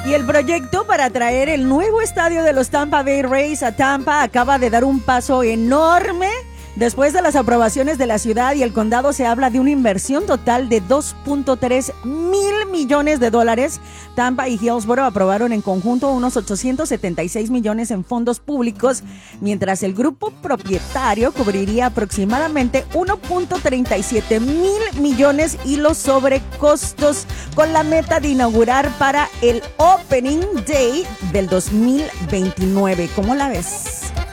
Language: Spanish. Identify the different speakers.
Speaker 1: Y el proyecto para traer el nuevo estadio de los Tampa Bay Rays a Tampa acaba de dar un paso enorme. Después de las aprobaciones de la ciudad y el condado, se habla de una inversión total de $2.3 mil millones. Tampa y Hillsborough aprobaron en conjunto unos 876 millones en fondos públicos, mientras el grupo propietario cubriría aproximadamente 1.37 mil millones y los sobrecostos, con la meta de inaugurar para el Opening Day del 2029. ¿Cómo la ves?